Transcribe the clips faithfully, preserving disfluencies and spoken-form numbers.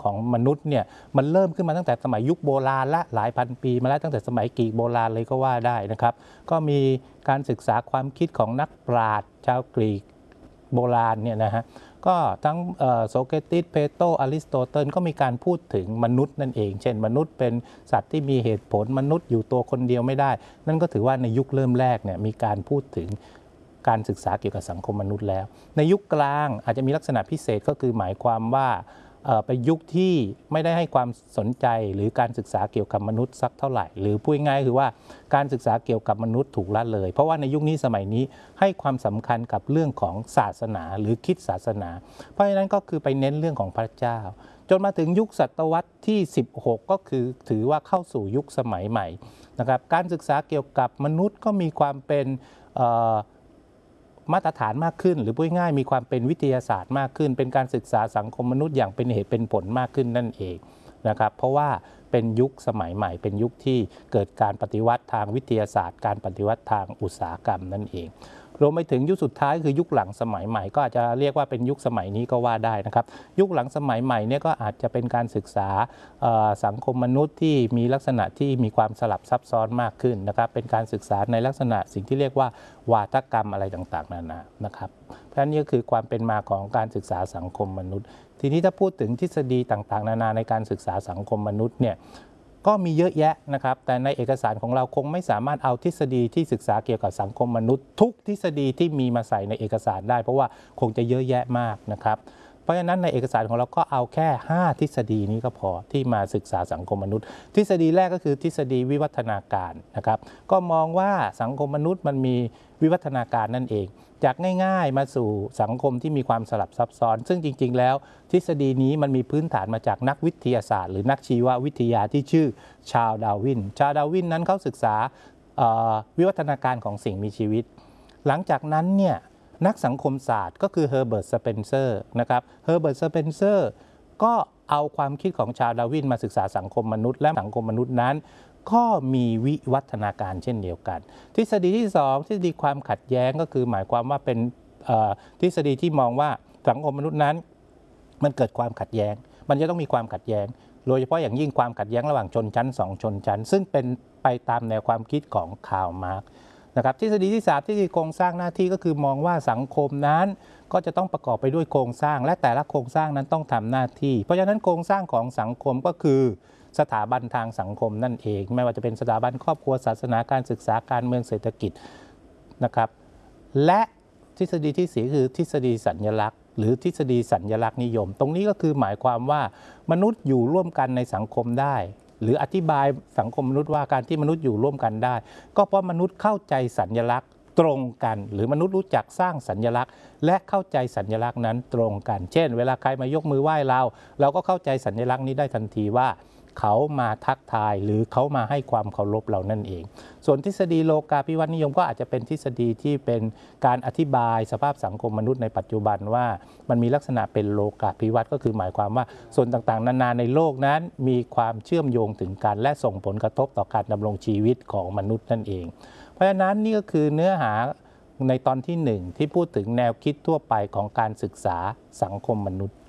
ของมนุษย์เนี่ยมันเริ่มขึ้นมาตั้งแต่สมัยยุคโบราณและหลายพันปีมาแล้วตั้งแต่สมัยกรีกโบราณเลยก็ว่าได้นะครับก็มีการศึกษาความคิดของนักปราชญ์ชาวกรีกโบราณเนี่ยนะฮะก็ทั้งโสเครติสเพโตรอริสโตเติลก็มีการพูดถึงมนุษย์นั่นเองเช่นมนุษย์เป็นสัตว์ที่มีเหตุผลมนุษย์อยู่ตัวคนเดียวไม่ได้นั่นก็ถือว่าในยุคเริ่มแรกเนี่ยมีการพูดถึงการศึกษาเกี่ยวกับสังคมมนุษย์แล้วในยุคกลางอาจจะมีลักษณะพิเศษก็คือหมายความว่าเป็นยุคที่ไม่ได้ให้ความสนใจหรือการศึกษาเกี่ยวกับมนุษย์สักเท่าไหร่หรือพูดง่ายคือว่าการศึกษาเกี่ยวกับมนุษย์ถูกละเลยเพราะว่าในยุคนี้สมัยนี้ให้ความสำคัญกับเรื่องของศาสนาหรือคิดศาสนาเพราะฉะนั้นก็คือไปเน้นเรื่องของพระเจ้าจนมาถึงยุคศตวรรษที่สิบหกก็คือถือว่าเข้าสู่ยุคสมัยใหม่นะครับการศึกษาเกี่ยวกับมนุษย์ก็มีความเป็นมาตรฐานมากขึ้นหรือพูดง่ายมีความเป็นวิทยาศาสตร์มากขึ้นเป็นการศึกษาสังคมมนุษย์อย่างเป็นเหตุเป็นผลมากขึ้นนั่นเองนะครับเพราะว่าเป็นยุคสมัยใหม่เป็นยุคที่เกิดการปฏิวัติทางวิทยาศาสตร์การปฏิวัติทางอุตสาหกรรมนั่นเองรวมไปถึงยุคสุดท้ายคือยุคหลังสมัยใหม่ก็อาจจะเรียกว่าเป็นยุคสมัยนี้ก็ว่าได้นะครับยุคหลังสมัยใหม่เนี่ยก็อาจจะเป็นการศึกษาสังคมมนุษย์ที่มีลักษณะที่มีความสลับซับซ้อนมากขึ้นนะครับเป็นการศึกษาในลักษณะสิ่งที่เรียกว่าวาทกรรมอะไรต่างๆนานานะครับเพราะฉะนั้นนี่ก็คือความเป็นมาของการศึกษาสังคมมนุษย์ทีนี้ถ้าพูดถึงทฤษฎีต่างๆนานาในการศึกษาสังคมมนุษย์เนี่ยก็มีเยอะแยะนะครับแต่ในเอกสารของเราคงไม่สามารถเอาทฤษฎีที่ศึกษาเกี่ยวกับสังคมมนุษย์ทุกทฤษฎีที่มีมาใส่ในเอกสารได้เพราะว่าคงจะเยอะแยะมากนะครับเพราะฉะนั้นในเอกสารของเราก็เอาแค่ห้าทฤษฎีนี้ก็พอที่มาศึกษาสังคมมนุษย์ทฤษฎีแรกก็คือทฤษฎีวิวัฒนาการนะครับก็มองว่าสังคมมนุษย์มันมีวิวัฒนาการนั่นเองจากง่ายๆมาสู่สังคมที่มีความสลับซับซ้อนซึ่งจริงๆแล้วทฤษฎีนี้มันมีพื้นฐานมาจากนักวิทยาศาสตร์หรือนักชีววิทยาที่ชื่อชาร์ลส์ดาร์วินชาร์ลส์ดาร์วินนั้นเขาศึกษาวิวัฒนาการของสิ่งมีชีวิตหลังจากนั้นเนี่ยนักสังคมศาสตร์ก็คือเฮอร์เบิร์ต สเปนเซอร์นะครับเฮอร์เบิร์ต สเปนเซอร์ก็เอาความคิดของชาร์ลส์ ดาร์วินมาศึกษาสังคมมนุษย์และสังคมมนุษย์นั้นก็มีวิวัฒนาการเช่นเดียวกันทฤษฎีที่สองทฤษฎีความขัดแย้งก็คือหมายความว่าเป็นทฤษฎีที่มองว่าสังคมมนุษย์นั้นมันเกิดความขัดแย้งมันจะต้องมีความขัดแย้งโดยเฉพาะอย่างยิ่งความขัดแย้งระหว่างชนชั้นสองชนชั้นซึ่งเป็นไปตามแนวความคิดของคาร์ล มาร์กซ์นะครับทฤษฎีที่สามทฤษฎีโครงสร้างหน้าที่ก็คือมองว่าสังคมนั้นก็จะต้องประกอบไปด้วยโครงสร้างและแต่ละโครงสร้างนั้นต้องทำหน้าที่เพราะฉะนั้นโครงสร้างของสังคมก็คือสถาบันทางสังคมนั่นเองไม่ว่าจะเป็นสถาบันครอบครัวศาสนาการศึกษาการเมืองเศรษฐกิจนะครับและทฤษฎีที่สี่คือทฤษฎีสัญลักษณ์หรือทฤษฎีสัญลักษณ์นิยมตรงนี้ก็คือหมายความว่ามนุษย์อยู่ร่วมกันในสังคมได้หรืออธิบายสังคมมนุษย์ว่าการที่มนุษย์อยู่ร่วมกันได้ก็เพราะมนุษย์เข้าใจสัญลักษณ์ตรงกันหรือมนุษย์รู้จักสร้างสัญลักษณ์และเข้าใจสัญลักษณ์นั้นตรงกันเช่นเวลาใครมายกมือไหว้เราเราก็เข้าใจสัญลักษณ์นี้ได้ทันทีว่าเขามาทักทายหรือเขามาให้ความเคารพเรานั่นเองส่วนทฤษฎีโลกาภิวัตน์นิยมก็อาจจะเป็นทฤษฎีที่เป็นการอธิบายสภาพสังคมมนุษย์ในปัจจุบันว่ามันมีลักษณะเป็นโลกาภิวัตน์ก็คือหมายความว่าส่วนต่างๆนานาในโลกนั้นมีความเชื่อมโยงถึงกันและส่งผลกระทบต่อการดำรงชีวิตของมนุษย์นั่นเองเพราะฉะนั้นนี่ก็คือเนื้อหาในตอนที่หนึ่งที่พูดถึงแนวคิดทั่วไปของการศึกษาสังคมมนุษย์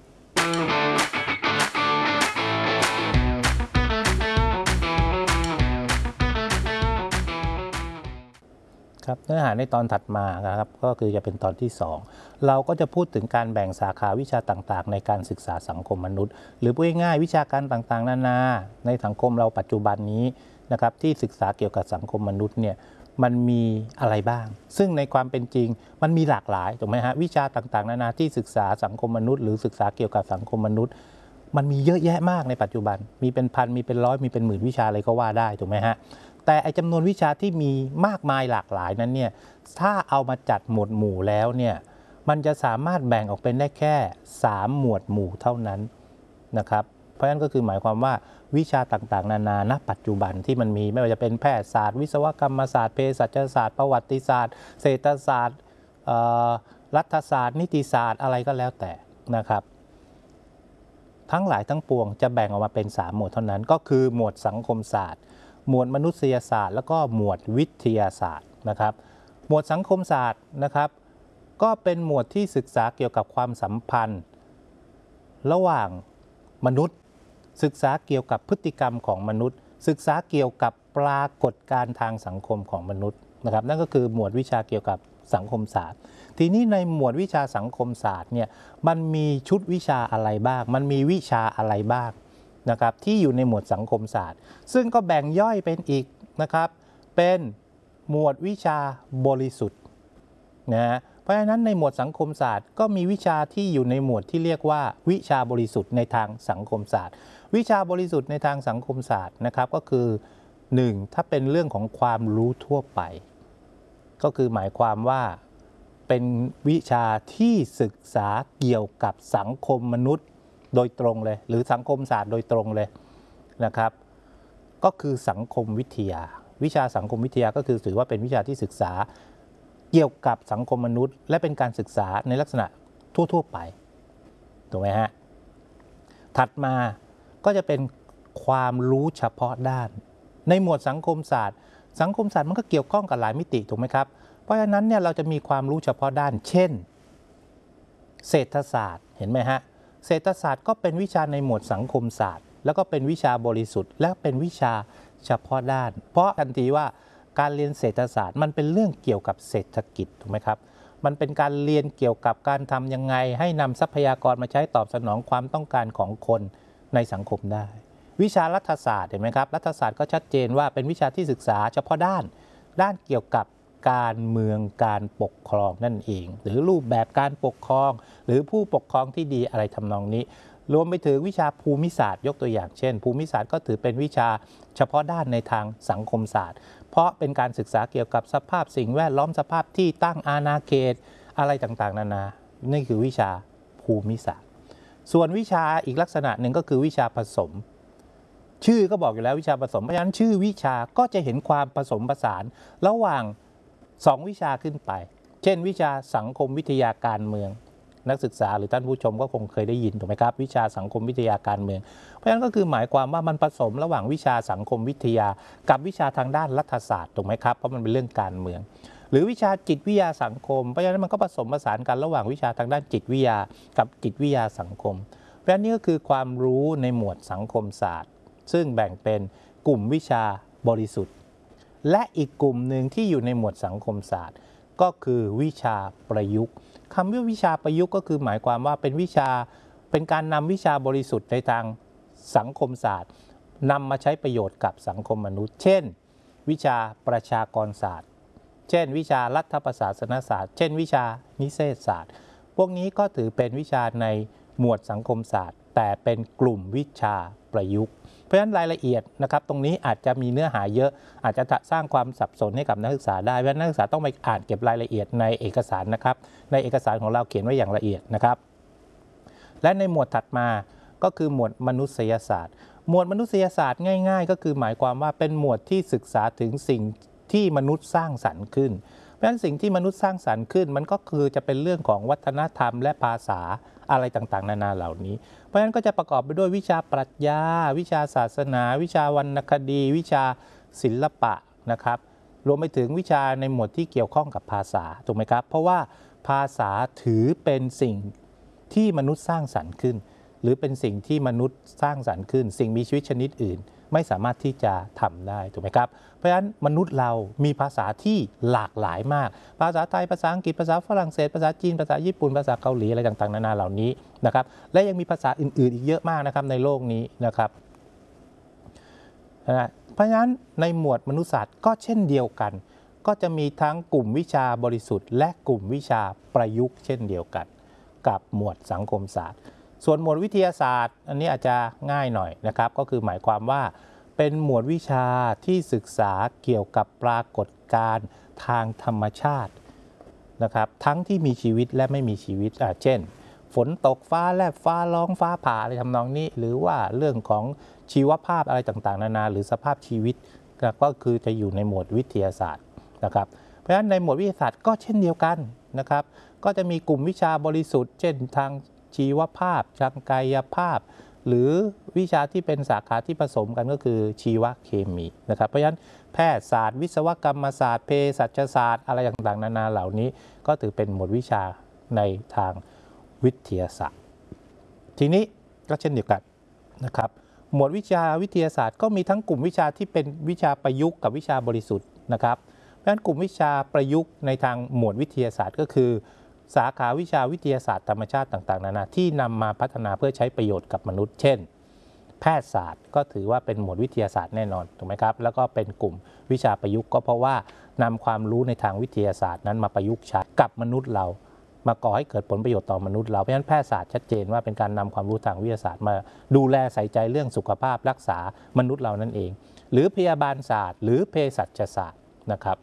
ครับเนื้อหาในตอนถัดมานะครับก็คือจะเป็นตอนที่สองเราก็จะพูดถึงการแบ่งสาขาวิชาต่างๆในการศึกษาสังคมมนุษย์หรือพูดง่ายๆวิชาการต่างๆนานาในสังคมเราปัจจุบันนี้นะครับที่ศึกษาเกี่ยวกับสังคมมนุษย์เนี่ยมันมีอะไรบ้างซึ่งในความเป็นจริงมันมีหลากหลายถูกไหมฮะวิชาต่างๆนานาที่ศึกษาสังคมมนุษย์หรือศึกษาเกี่ยวกับสังคมมนุษย์มันมีเยอะแยะมากในปัจจุบันมีเป็นพันมีเป็นร้อยมีเป็นหมื่นวิชาอะไรก็ว่าได้ถูกไหมฮะแต่ไอจำนวนวิชาที่มีมากมายหลากหลายนั้นเนี่ยถ้าเอามาจัดหมวดหมู่แล้วเนี่ยมันจะสามารถแบ่งออกเป็นได้แค่สามหมวดหมู่เท่านั้นนะครับเพราะฉะนั้นก็คือหมายความว่าวิชาต่างๆนานาณปัจจุบันที่มันมีไม่ว่าจะเป็นแพทยศาสตร์วิศวกรรมศาสตร์เภสัชศาสตร์ประวัติศาสตร์เศรษฐศาสตร์รัฐศาสตร์นิติศาสตร์อะไรก็แล้วแต่นะครับทั้งหลายทั้งปวงจะแบ่งออกมาเป็นสามหมวดเท่านั้นก็คือหมวดสังคมศาสตร์หมวดมนุษยศาสตร์แล้วก็หมวดวิทยาศาสตร์นะครับหมวดสังคมศาสตร์นะครับก็เป็นหมวดที่ศึกษาเกี่ยวกับความสัมพันธ์ระหว่างมนุษย์ศึกษาเกี่ยวกับพฤติกรรมของมนุษย์ศึกษาเกี่ยวกับปรากฏการณ์ทางสังคมของมนุษย์นะครับนั่นก็คือหมวดวิชาเกี่ยวกับสังคมศาสตร์ทีนี้ในหมวดวิชาสังคมศาสตร์เนี่ยมันมีชุดวิชาอะไรบ้างมันมีวิชาอะไรบ้างนะครับที่อยู่ในหมวดสังคมศาสตร์ซึ่งก็แบ่งย่อยเป็นอีกนะครับเป็นหมวดวิชาบริสุทธิ์นะเพราะฉะนั้นในหมวดสังคมศาสตร์ก็มีวิชาที่อยู่ในหมวดที่เรียกว่าวิชาบริสุทธิ์ในทางสังคมศาสตร์วิชาบริสุทธิ์ในทางสังคมศาสตร์นะครับก็คือหนึ่งถ้าเป็นเรื่องของความรู้ทั่วไปก็คือหมายความว่าเป็นวิชาที่ศึกษาเกี่ยวกับสังคมมนุษย์โดยตรงเลยหรือสังคมศาสตร์โดยตรงเลยนะครับก็คือสังคมวิทยาวิชาสังคมวิทยาก็คือถือว่าเป็นวิชาที่ศึกษาเกี่ยวกับสังคมมนุษย์และเป็นการศึกษาในลักษณะทั่วๆไปถูกไหมฮะถัดมาก็จะเป็นความรู้เฉพาะด้านในหมวดสังคมศาสตร์สังคมศาสตร์มันก็เกี่ยวข้องกับหลายมิติถูกไหมครับเพราะฉะนั้นเนี่ยเราจะมีความรู้เฉพาะด้านเช่นเศรษฐศาสตร์เห็นไหมฮะเศรษฐศาสตร์ก็เป็นวิชาในหมวดสังคมศาสตร์แล้วก็เป็นวิชาบริสุทธิ์และเป็นวิชาเฉพาะด้านเพราะทันทีว่าการเรียนเศรษฐศาสตร์มันเป็นเรื่องเกี่ยวกับเศรษฐกิจถูกไหมครับมันเป็นการเรียนเกี่ยวกับการทำยังไงให้นำทรัพยากรมาใช้ตอบสนองความต้องการของคนในสังคมได้วิชารัฐศาสตร์เห็นไหมครับรัฐศาสตร์ก็ชัดเจนว่าเป็นวิชาที่ศึกษาเฉพาะด้านด้านเกี่ยวกับการเมืองการปกครองนั่นเองหรือรูปแบบการปกครองหรือผู้ปกครองที่ดีอะไรทำนองนี้รวมไปถึงวิชาภูมิศาสตร์ยกตัวอย่างเช่นภูมิศาสตร์ก็ถือเป็นวิชาเฉพาะด้านในทางสังคมศาสตร์เพราะเป็นการศึกษาเกี่ยวกับสภาพสิ่งแวดล้อมสภาพที่ตั้งอาณาเขตอะไรต่างๆนานานี่คือวิชาภูมิศาสตร์ส่วนวิชาอีกลักษณะหนึ่งก็คือวิชาผสมชื่อก็บอกอยู่แล้ววิชาผสมเพราะฉะนั้นชื่อวิชาก็จะเห็นความผสมผสานระหว่างสองวิชาขึ้นไปเช่นวิชาสังคมวิทยาการเมืองนักศึกษาหรือท่านผู้ชมก็คงเคยได้ยินถูกไหมครับวิชาสังคมวิทยาการเมืองเพราะฉะนั้นก็คือหมายความว่ามันผสมระหว่างวิชาสังคมวิทยากับวิชาทางด้านรัฐศาสตร์ถูกไหมครับเพราะมันเป็นเรื่องการเมืองหรือวิชาจิตวิทยาสังคมเพราะฉะนั้นมันก็ผสมผสานกันระหว่างวิชาทางด้านจิตวิทยากับจิตวิทยาสังคมเพราะฉะนั้นนี่ก็คือความรู้ในหมวดสังคมศาสตร์ซึ่งแบ่งเป็นกลุ่มวิชาบริสุทธิ์และอีกกลุ่มหนึ่งที่อยู่ในหมวดสังคมศาสตร์ก็คือวิชาประยุกต์คำว่าวิชาประยุกต์ก็คือหมายความว่าเป็นวิชาเป็นการนำวิชาบริสุทธิ์ในทางสังคมศาสตร์นำมาใช้ประโยชน์กับสังคมมนุษย์เช่นวิชาประชากรศาสตร์เช่นวิชารัฐประศาสนศาสตร์เช่นวิชานิเทศศาสตร์พวกนี้ก็ถือเป็นวิชาในหมวดสังคมศาสตร์แต่เป็นกลุ่มวิชาประยุกต์เพราะฉะนั้นรายละเอียดนะครับตรงนี้อาจจะมีเนื้อหาเยอะอาจจะสร้างความสับสนให้กับนักศึกษาได้เพราะนักศึกษาต้องไปอ่านเก็บรายละเอียดในเอกสารนะครับในเอกสารของเราเขียนไว้อย่างละเอียดนะครับและในหมวดถัดมาก็คือหมวดมนุษยศาสตร์หมวดมนุษยศาสตร์ง่ายๆก็คือหมายความว่าเป็นหมวดที่ศึกษาถึงสิ่งที่มนุษย์สร้างสรรค์ขึ้นเพราะฉะนั้นสิ่งที่มนุษย์สร้างสรรค์ขึ้นมันก็คือจะเป็นเรื่องของวัฒนธรรมและภาษาอะไรต่างๆนานาเหล่านี้เพราะฉะนั้นก็จะประกอบไปด้วยวิชาปรัชญาวิชาศาสนาวิชาวรรณคดีวิชาศิลปะนะครับรวมไปถึงวิชาในหมวดที่เกี่ยวข้องกับภาษาถูกไหมครับเพราะว่าภาษาถือเป็นสิ่งที่มนุษย์สร้างสรรค์ขึ้นหรือเป็นสิ่งที่มนุษย์สร้างสรรค์ขึ้นสิ่งมีชีวิตชนิดอื่นไม่สามารถที่จะทำได้ถูกไหมครับเพราะฉะนั้นมนุษย์เรามีภาษาที่หลากหลายมากภาษาไทยภาษาอังกฤษภาษาฝรั่งเศสภาษาจีนภาษาญี่ปุ่นภาษาเกาหลีอะไรต่างๆนานาเหล่านี้นะครับและยังมีภาษาอื่นๆอีกเยอะมากนะครับในโลกนี้นะครับนะเพราะฉะนั้นในหมวดมนุษยศาสตร์ก็เช่นเดียวกันก็จะมีทั้งกลุ่มวิชาบริสุทธิ์และกลุ่มวิชาประยุกต์เช่นเดียวกันกับหมวดสังคมศาสตร์ส่วนหมวดวิทยาศาสตร์อันนี้อาจจะง่ายหน่อยนะครับก็คือหมายความว่าเป็นหมวดวิชาที่ศึกษาเกี่ยวกับปรากฏการณ์ทางธรรมชาตินะครับทั้งที่มีชีวิตและไม่มีชีวิตอ่ะเช่นฝนตกฟ้าแลบฟ้าร้องฟ้าผ่าอะไรทำนองนี้หรือว่าเรื่องของชีวภาพอะไรต่างๆนานาหรือสภาพชีวิตก็คือจะอยู่ในหมวดวิทยาศาสตร์นะครับเพราะฉะนั้นในหมวดวิทยาศาสตร์ก็เช่นเดียวกันนะครับก็จะมีกลุ่มวิชาบริสุทธิ์เช่นทางชีวภาพทางกายภาพหรือวิชาที่เป็นสาขาที่ผสมกันก็คือชีวเคมีนะครับเพราะฉะนั้นแพทยศาสตร์วิศวกรรมศาสตร์เภสัชศาสตร์อะไรต่างๆนานาเหล่านี้ก็ถือเป็นหมวดวิชาในทางวิทยาศาสตร์ทีนี้ก็เช่นเดียวกันนะครับหมวดวิชาวิทยาศาสตร์ก็มีทั้งกลุ่มวิชาที่เป็นวิชาประยุกต์กับวิชาบริสุทธิ์นะครับเพราะฉะนั้นกลุ่มวิชาประยุกต์ในทางหมวดวิทยาศาสตร์ก็คือสาขาวิชาวิทยาศาสตร์ธรรมชาติต่างๆนานาที่นำมาพัฒนาเพื่อใช้ประโยชน์กับมนุษย์เช่นแพทยศาสตร์ก็ถือว่าเป็นหมวดวิทยาศาสตร์แน่นอนถูกไหมครับแล้วก็เป็นกลุ่มวิชาประยุกต์ก็เพราะว่านำความรู้ในทางวิทยาศาสตร์นั้นมาประยุกต์ใช้กับมนุษย์เรามาก่อให้เกิดผลประโยชน์ต่อมนุษย์เราเพราะฉะนั้นแพทยศาสตร์ชัดเจนว่าเป็นการนำความรู้ทางวิทยาศาสตร์มาดูแลใส่ใจเรื่องสุขภาพรักษามนุษย์เรานั่นเองหรือพยาบาลศาสตร์หรือเภสัชศาสตร์นะครับ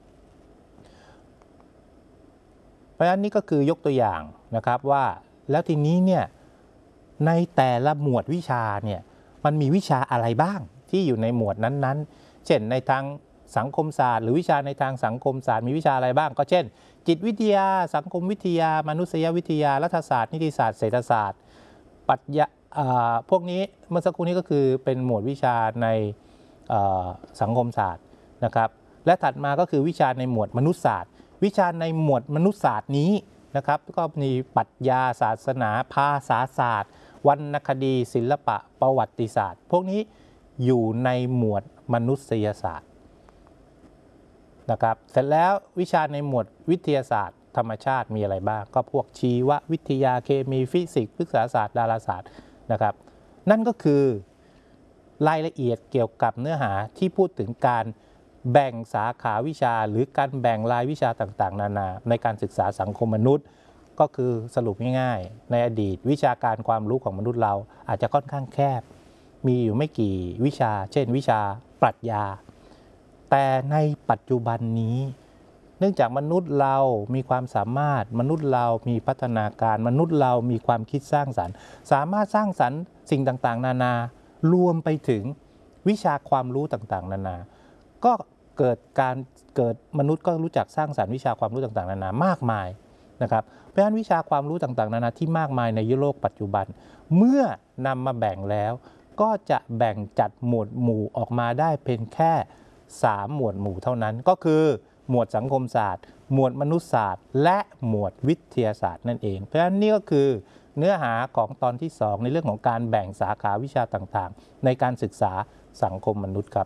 เพราะฉะนั้นนี่ก็คือยกตัวอย่างนะครับว่าแล้วทีนี้เนี่ยในแต่ละหมวดวิชาเนี่ยมันมีวิชาอะไรบ้างที่อยู่ในหมวดนั้นๆเช่นในทางสังคมศาสตร์หรือวิชาในทางสังคมศาสตร์มีวิชาอะไรบ้างก็เช่นจิตวิทยาสังคมวิทยามนุษยวิทยารัฐศาสตร์นิติศาสตร์เศรษฐศาสตร์ปรัชญาพวกนี้เมื่อสักครู่นี้ก็คือเป็นหมวดวิชาในสังคมศาสตร์นะครับและถัดมาก็คือวิชาในหมวดมนุษยศาสตร์วิชาในหมวดมนุษยศาสตร์นี้นะครับก็มีปรัชญาศาสนาภาษาศาสตร์วรรณคดีศิลปะประวัติศาสตร์พวกนี้อยู่ในหมวดมนุษยศาสตร์นะครับเสร็จแล้ววิชาในหมวดวิทยาศาสตร์ธรรมชาติมีอะไรบ้างก็พวกชีววิทยาเคมีฟิสิกส์พฤกษศาสตร์ดาราศาสตร์นะครับนั่นก็คือรายละเอียดเกี่ยวกับเนื้อหาที่พูดถึงการแบ่งสาขาวิชาหรือการแบ่งรายวิชาต่างๆนานาในการศึกษาสังคมมนุษย์ก็คือสรุปง่ายๆในอดีตวิชาการความรู้ของมนุษย์เราอาจจะค่อนข้างแคบมีอยู่ไม่กี่วิชาเช่นวิชาปรัชญาแต่ในปัจจุบันนี้เนื่องจากมนุษย์เรามีความสามารถมนุษย์เรามีพัฒนาการมนุษย์เรามีความคิดสร้างสรรค์สามารถสร้างสรรค์สิ่งต่างๆนานารวมไปถึงวิชาความรู้ต่างๆนานาก็เกิดการเกิดมนุษย์ก็รู้จักสร้างสรรค์วิชาความรู้ต่างๆนานามากมายนะครับเพราะฉะนั้นวิชาความรู้ต่างๆนานาที่มากมายในโลกปัจจุบันเมื่อนำมาแบ่งแล้วก็จะแบ่งจัดหมวดหมู่ออกมาได้เป็นแค่สามหมวดหมู่เท่านั้นก็คือหมวดสังคมศาสตร์หมวดมนุษยศาสตร์และหมวดวิทยาศาสตร์นั่นเองเพราะฉะนั้นนี่ก็คือเนื้อหาของตอนที่สองในเรื่องของการแบ่งสาขาวิชาต่างๆในการศึกษาสังคมมนุษย์ครับ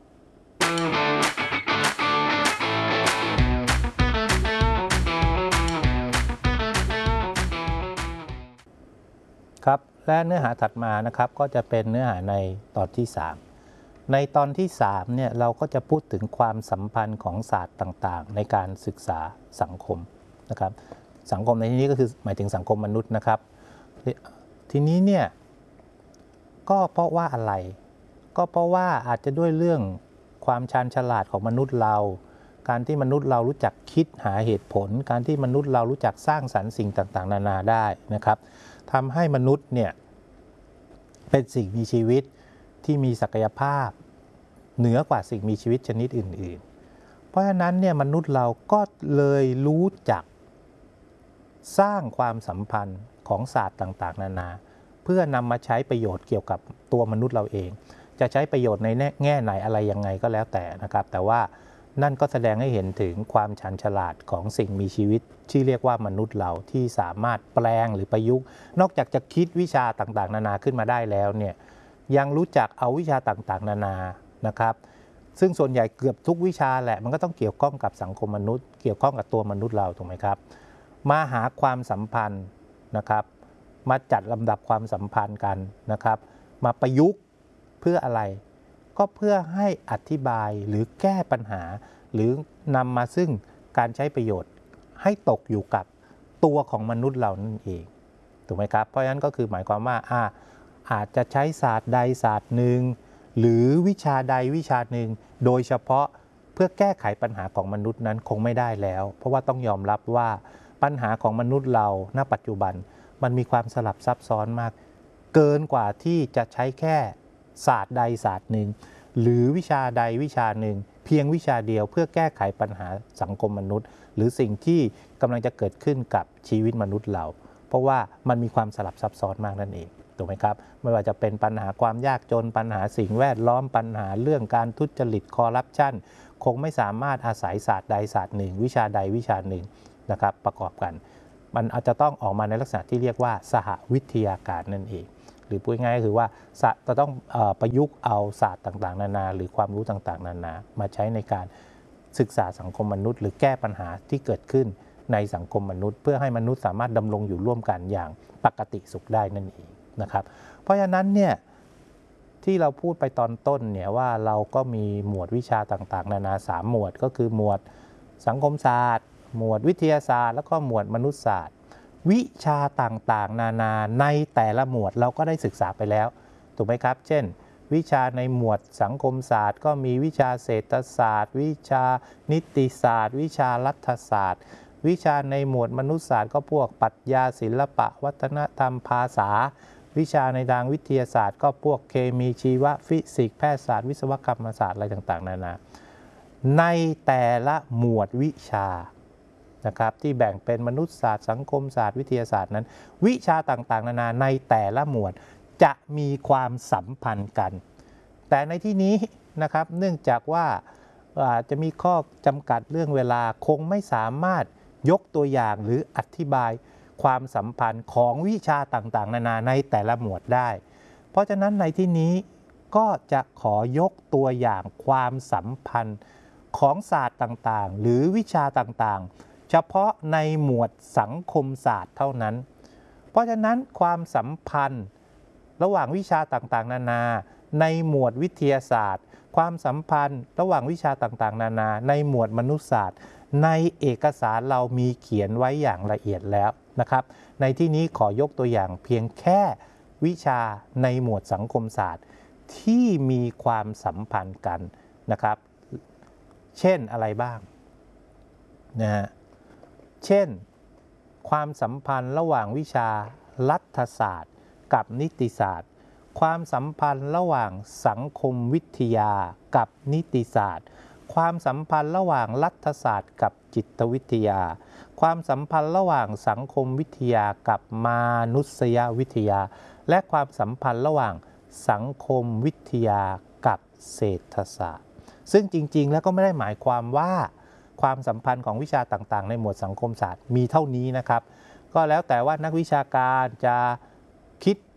ครับและเนื้อหาถัดมานะครับก็จะเป็นเนื้อหาในตอนที่สามในตอนที่สามเนี่ยเราก็จะพูดถึงความสัมพันธ์ของศาสตร์ต่างๆในการศึกษาสังคมนะครับสังคมในที่นี้ก็คือหมายถึงสังคมมนุษย์นะครับทีนี้เนี่ยก็เพราะว่าอะไรก็เพราะว่าอาจจะด้วยเรื่องความชาญฉลาดของมนุษย์เราการที่มนุษย์เรารู้จักคิดหาเหตุผลการที่มนุษย์เรารู้จักสร้างสรรค์สิ่งต่างๆนานาได้นะครับทำให้มนุษย์เนี่ยเป็นสิ่งมีชีวิตที่มีศักยภาพเหนือกว่าสิ่งมีชีวิตชนิดอื่นๆเพราะฉะนั้นเนี่ยมนุษย์เราก็เลยรู้จักสร้างความสัมพันธ์ของศาสตร์ต่างๆนานาเพื่อนำมาใช้ประโยชน์เกี่ยวกับตัวมนุษย์เราเองจะใช้ประโยชน์ในแง่ไหนอะไรยังไงก็แล้วแต่นะครับแต่ว่านั่นก็แสดงให้เห็นถึงความชาญฉลาดของสิ่งมีชีวิตที่เรียกว่ามนุษย์เราที่สามารถแปลงหรือประยุกต์นอกจากจะคิดวิชาต่างๆนานาขึ้นมาได้แล้วเนี่ยยังรู้จักเอาวิชาต่างๆนานานะครับซึ่งส่วนใหญ่เกือบทุกวิชาแหละมันก็ต้องเกี่ยวข้องกับสังคมมนุษย์เกี่ยวข้องกับตัวมนุษย์เราถูกไหมครับมาหาความสัมพันธ์นะครับมาจัดลำดับความสัมพันธ์กันนะครับมาประยุกต์เพื่ออะไรก็เพื่อให้อธิบายหรือแก้ปัญหาหรือนำมาซึ่งการใช้ประโยชน์ให้ตกอยู่กับตัวของมนุษย์เรานั่นเองถูกไหมครับเพราะฉะนั้นก็คือหมายความว่าอ่าอาจจะใช้ศาสตร์ใดศาสตร์หนึ่งหรือวิชาใดวิชาหนึ่งโดยเฉพาะเพื่อแก้ไขปัญหาของมนุษย์นั้นคงไม่ได้แล้วเพราะว่าต้องยอมรับว่าปัญหาของมนุษย์เราณปัจจุบันมันมีความสลับซับซ้อนมากเกินกว่าที่จะใช้แค่ศาสตร์ใดศาสตร์หนึ่งหรือวิชาใดวิชาหนึ่งเพียงวิชาเดียวเพื่อแก้ไขปัญหาสังคมมนุษย์หรือสิ่งที่กำลังจะเกิดขึ้นกับชีวิตมนุษย์เราเพราะว่ามันมีความสลับซับซ้อนมากนั่นเองถูกไหมครับไม่ว่าจะเป็นปัญหาความยากจนปัญหาสิ่งแวดล้อมปัญหาเรื่องการทุจริตคอร์รัปชันคงไม่สามารถอาศัยศาสตร์ใดศาสตร์หนึ่งวิชาใดวิชาหนึ่งนะครับประกอบกันมันอาจจะต้องออกมาในลักษณะที่เรียกว่าสหวิทยาการนั่นเองหรือพูดง่ายๆก็คือว่าจะต้องประยุกต์เอาศาสตร์ต่างๆนานาหรือความรู้ต่างๆนานามาใช้ในการศึกษาสังคมมนุษย์หรือแก้ปัญหาที่เกิดขึ้นในสังคมมนุษย์เพื่อให้มนุษย์สามารถดำรงอยู่ร่วมกันอย่างปกติสุขได้นั่นเองนะครับเพราะฉะนั้นเนี่ยที่เราพูดไปตอนต้นเนี่ยว่าเราก็มีหมวดวิชาต่างๆนานาสามหมวดก็คือหมวดสังคมศาสตร์หมวดวิทยาศาสตร์แล้วก็หมวดมนุษยศาสตร์วิชาต่างๆนานาในแต่ละหมวดเราก็ได้ศึกษาไปแล้วถูกไหมครับเช่นวิชาในหมวดสังคมศาสตร์ก็มีวิชาเศรษฐศาสตร์วิชานิติศาสตร์ วิชารัฐศาสตร์วิชาในหมวดมนุษยศาสตร์ก็พวกปรัชญาศิลปะวัฒนธรรมภาษาวิชาในทางวิทยาศาสตร์ก็พวกเคมีชีวฟิสิกส์แพทยศาสตร์วิศวกรรมศาสตร์อะไรต่างๆนานาในแต่ละหมวดวิชานะครับที่แบ่งเป็นมนุษยศาสตร์สังคมศาสตร์วิทยาศาสตร์นั้นวิชาต่างๆนานาในแต่ละหมวดจะมีความสัมพันธ์กันแต่ในที่นี้นะครับเนื่องจากว่าอาจจะมีข้อจำกัดเรื่องเวลาคงไม่สามารถยกตัวอย่างหรืออธิบายความสัมพันธ์ของวิชาต่างๆนานาในแต่ละหมวดได้เพราะฉะนั้นในที่นี้ก็จะขอยกตัวอย่างความสัมพันธ์ของศาสตร์ต่างๆหรือวิชาต่างๆเฉพาะในหมวดสังคมศาสตร์เท่านั้นเพราะฉะนั้นความสัมพันธ์ระหว่างวิชาต่างๆนานาในหมวดวิทยาศาสตร์ความสัมพันธ์ระหว่างวิชาต่างๆนานาในหมวดมนุษยศาสตร์ในเอกสารเรามีเขียนไว้อย่างละเอียดแล้วนะครับในที่นี้ขอยกตัวอย่างเพียงแค่วิชาในหมวดสังคมศาสตร์ที่มีความสัมพันธ์กันนะครับเช่นอะไรบ้างนะฮะเช่นความสัมพันธ์ระหว่างวิชารัฐศาสตร์กับนิติศาสตร์ความสัมพันธ์ระหว่างสังคมวิทยากับนิติศาสตร์ความสัมพันธ์ระหว่างรัฐศาสตร์กับจิตวิทยาความสัมพันธ์ระหว่างสังคมวิทยากับมานุษยวิทยาและความสัมพันธ์ระหว่างสังคมวิทยากับเศรษฐศาสตร์ซึ่งจริงๆแล้วก็ไม่ได้หมายความว่าความสัมพันธ์ของวิชาต่างๆในหมวดสังคมศาสตร์มีเท่านี้นะครับก็แล้วแต่ว่านักวิชาการจะคิด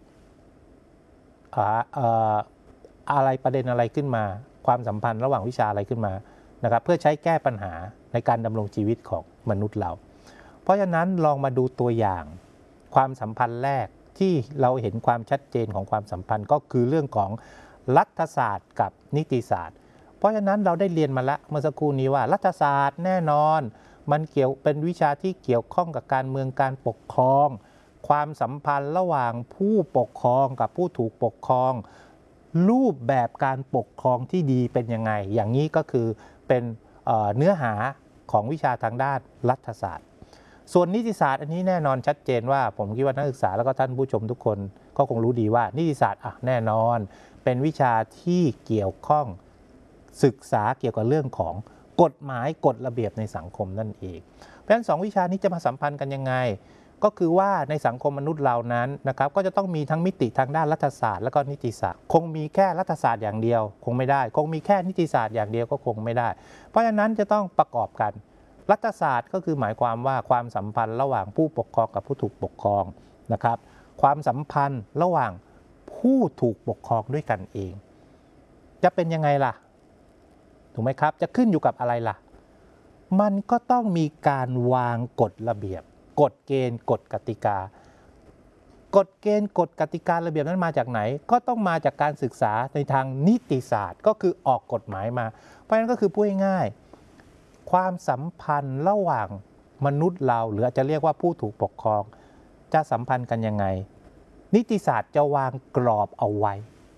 อะไรประเด็นอะไรขึ้นมาความสัมพันธ์ระหว่างวิชาอะไรขึ้นมานะครับเพื่อใช้แก้ปัญหาในการดำรงชีวิตของมนุษย์เราเพราะฉะนั้นลองมาดูตัวอย่างความสัมพันธ์แรกที่เราเห็นความชัดเจนของความสัมพันธ์ก็คือเรื่องของรัฐศาสตร์กับนิติศาสตร์เพราะฉะนั้นเราได้เรียนมาแล้วเมื่อสักครู่นี้ว่ารัฐศาสตร์แน่นอนมันเกี่ยวเป็นวิชาที่เกี่ยวข้องกับการเมืองการปกครองความสัมพันธ์ระหว่างผู้ปกครองกับผู้ถูกปกครองรูปแบบการปกครองที่ดีเป็นยังไงอย่างนี้ก็คือเป็นเอ่อเนื้อหาของวิชาทางด้านรัฐศาสตร์ส่วนนิติศาสตร์อันนี้แน่นอนชัดเจนว่าผมคิดว่านักศึกษาแล้วก็ท่านผู้ชมทุกคนก็คงรู้ดีว่านิติศาสตร์อ่ะแน่นอนเป็นวิชาที่เกี่ยวข้องศึกษาเกี่ยวกับเรื่องของกฎหมายกฎระเบียบในสังคมนั่นเองเพราะฉะนั้นสองวิชานี้จะมาสัมพันธ์กันยังไงก็คือว่าในสังคมมนุษย์เรานั้นนะครับก็จะต้องมีทั้งมิติทางด้านรัฐศาสตร์และก็นิติศาสตร์คงมีแค่รัฐศาสตร์อย่างเดียวคงไม่ได้คงมีแค่นิติศาสตร์อย่างเดียวก็คงไม่ได้เพราะฉะนั้นจะต้องประกอบกันรัฐศาสตร์ก็คือหมายความว่าความสัมพันธ์ระหว่างผู้ปกครองกับผู้ถูกปกครองนะครับความสัมพันธ์ระหว่างผู้ถูกปกครองด้วยกันเองจะเป็นยังไงล่ะถูกไหมครับจะขึ้นอยู่กับอะไรล่ะมันก็ต้องมีการวางกฎระเบียบกฎเกณฑ์กฎกติกากฎเกณฑ์กฎกติการะเบียบนั้นมาจากไหนก็ต้องมาจากการศึกษาในทางนิติศาสตร์ก็คือออกกฎหมายมาเพราะฉะนั้นก็คือพูดง่ายๆความสัมพันธ์ระหว่างมนุษย์เราหรืออาจจะเรียกว่าผู้ถูกปกครองจะสัมพันธ์กันยังไงนิติศาสตร์จะวางกรอบเอาไว้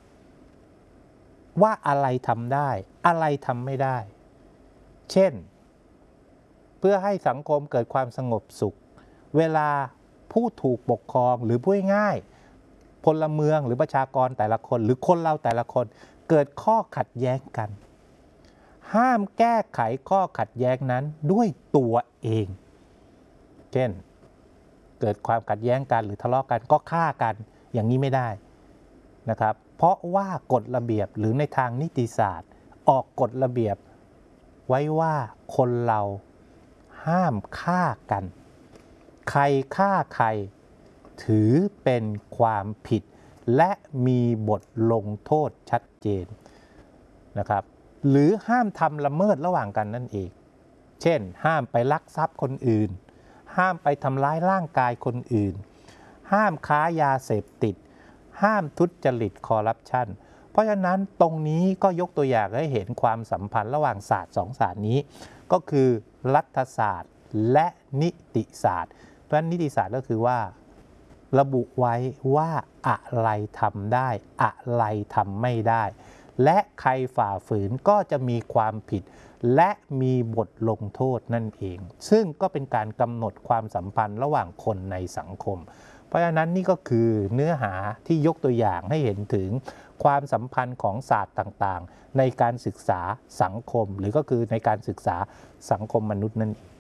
ว่าอะไรทำได้อะไรทำไม่ได้เช่นเพื่อให้สังคมเกิดความสงบสุขเวลาผู้ถูกปกครองหรือพูดง่ายพลเมืองหรือประชากรแต่ละคนหรือคนเราแต่ละคนเกิดข้อขัดแย้งกันห้ามแก้ไขข้อขัดแย้งนั้นด้วยตัวเองเช่นเกิดความขัดแย้งกันหรือทะเลาะกันก็ฆ่ากันอย่างนี้ไม่ได้นะครับเพราะว่ากฎระเบียบหรือในทางนิติศาสตร์ออกกฎระเบียบไว้ว่าคนเราห้ามฆ่ากันใครฆ่าใครถือเป็นความผิดและมีบทลงโทษชัดเจนนะครับหรือห้ามทำละเมิดระหว่างกันนั่นเองเช่นห้ามไปลักทรัพย์คนอื่นห้ามไปทำร้ายร่างกายคนอื่นห้ามค้ายาเสพติดห้ามทุจริตคอร์รัปชันเพราะฉะนั้นตรงนี้ก็ยกตัวอย่างให้เห็นความสัมพันธ์ระหว่างศาสตร์สองศาสตร์นี้ก็คือรัฐศาสตร์และนิติศาสตร์เพราะฉะนั้นนิติศาสตร์ก็คือว่าระบุไว้ว่าอะไรทำได้อะไรทำไม่ได้และใครฝ่าฝืนก็จะมีความผิดและมีบทลงโทษนั่นเองซึ่งก็เป็นการกำหนดความสัมพันธ์ระหว่างคนในสังคมเพราะฉะนั้นนี่ก็คือเนื้อหาที่ยกตัวอย่างให้เห็นถึงความสัมพันธ์ของศาสตร์ต่างๆในการศึกษาสังคมหรือก็คือในการศึกษาสังคมมนุษย์นั่นเอง